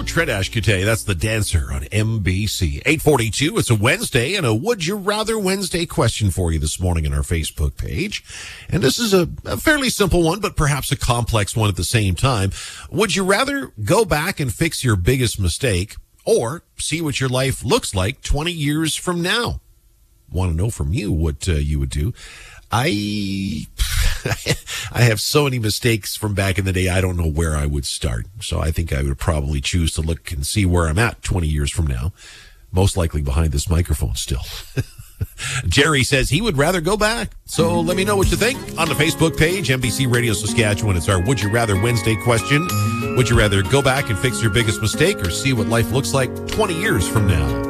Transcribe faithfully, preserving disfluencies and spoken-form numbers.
Trent Ashkute. That's The Dancer on M B C. eight forty-two. It's a Wednesday and a Would You Rather Wednesday question for you this morning on our Facebook page. And this is a, a fairly simple one, but perhaps a complex one at the same time. Would you rather go back and fix your biggest mistake or see what your life looks like twenty years from now? Want to know from you what uh, you would do. I I have so many mistakes from back in the day, I don't know where I would start. So I think I would probably choose to look and see where I'm at twenty years from now. Most likely behind this microphone still. Jerry says he would rather go back. So let me know what you think on the Facebook page, N B C Radio Saskatchewan. It's our Would You Rather Wednesday question. Would you rather go back and fix your biggest mistake or see what life looks like twenty years from now?